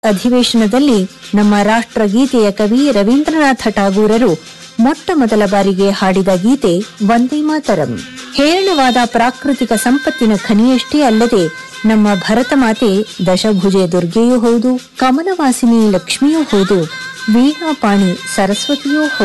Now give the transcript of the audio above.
ಅಧಿವೇಶನದಲ್ಲಿ ನಮ್ಮ ರಾಷ್ಟ್ರಗೀತೆಯ ಕವಿ ರವೀಂದ್ರನಾಥ ಠಾಗೂರರು ಮೊಟ್ಟ ಮೊದಲ ಬಾರಿಗೆ ಹಾಡಿದ ಗೀತೆ ವಂದೇ ಮಾತರಂ. ಹೇರಳವಾದ ಪ್ರಾಕೃತಿಕ ಸಂಪತ್ತಿನ ಖನಿಯಷ್ಟೇ ಅಲ್ಲದೆ ನಮ್ಮ ಭರತ ಮಾತೆ ದಶಭುಜೆ ದುರ್ಗೆಯೂ ಹೌದು, ಕಮಲವಾಸಿನಿ ಲಕ್ಷ್ಮಿಯೂ ಹೌದು, ವೀಣಾಪಾಣಿ ಸರಸ್ವತಿಯೂ ಹೌದು.